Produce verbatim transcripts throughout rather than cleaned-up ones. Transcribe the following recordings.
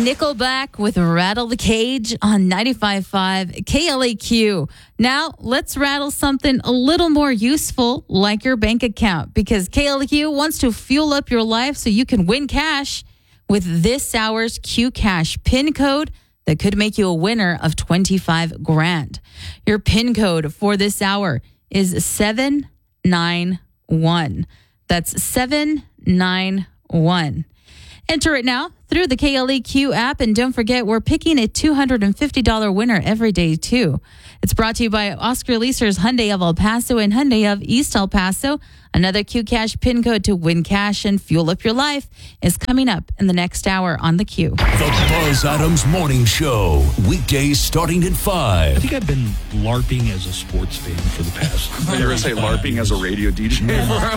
Nickelback with Rattle the Cage on ninety-five point five K L A Q. Now, let's rattle something a little more useful, like your bank account, because K L A Q wants to fuel up your life so you can win cash with this hour's Q Cash PIN code that could make you a winner of twenty-five grand. Your PIN code for this hour is seven nine one. That's seven nine one. Enter it now through the K L E Q app, and don't forget, we're picking a two hundred fifty dollars winner every day, too. It's brought to you by Oscar Leaser's Hyundai of El Paso and Hyundai of East El Paso. Another Q Cash PIN code to win cash and fuel up your life is coming up in the next hour on the Q. The Buzz Adams Morning Show, weekdays starting at five. I think I've been LARPing as a sports fan for the past. You're going to say LARPing as a radio D J?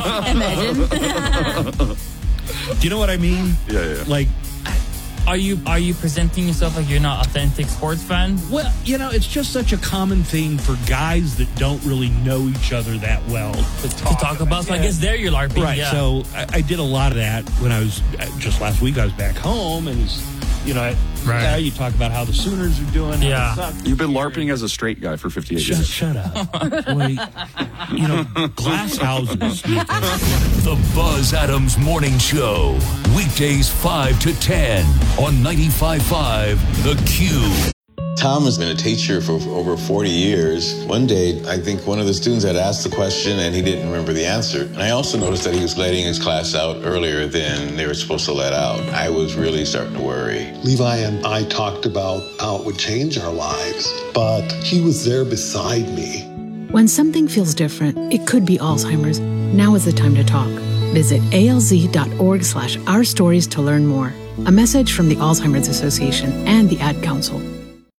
Imagine. Do you know what I mean? Yeah, yeah. Like, Are you are you presenting yourself like you're not an authentic sports fan? well, you know, it's just such a common thing for guys that don't really know each other that well to To talk, talk about, so I guess there you're LARPing. Right. Yeah. So I, I did a lot of that when I was just last week. I was back home, and it's, you know, I, Right. yeah, you talk about how the Sooners are doing. how Yeah. they suck. You've been LARPing as a straight guy for fifty-eight Shut, years. shut up. Boy, you know, glass houses. The Buzz Adams Morning Show, weekdays five to ten on ninety-five point five The Q. Tom has been a teacher for over forty years. One day, I think one of the students had asked the question and he didn't remember the answer. And I also noticed that he was letting his class out earlier than they were supposed to let out. I was really starting to worry. Levi and I talked about how it would change our lives, but he was there beside me. When something feels different, it could be Alzheimer's. Now is the time to talk. Visit alz.org slash our stories to learn more. A message from the Alzheimer's Association and the Ad Council.